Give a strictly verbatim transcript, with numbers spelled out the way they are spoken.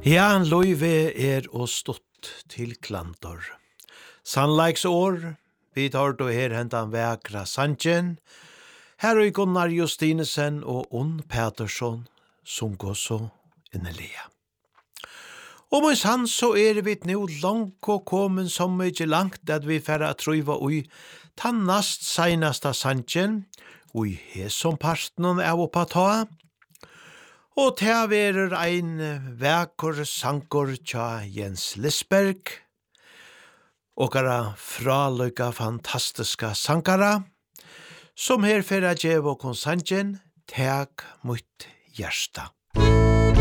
Ja, Løyve er og stått til klantor. Sannleiksår, vi tar då her hentan vekra Sandjen, her og Gunnar Justinesen og Unn Petersson, som går så innelige. Og mens han så er vi nå langt og kommen så mye langt at vi færre trøyva ui ta nast seinasta Sandjen, ui hesom parten av oppa ta, og til verer ein vekor sankor tja Jens Lisberg, okkara fraløyka fantastiska sankara, som her fyrir djev og konsantjen, teg mot hjärsta.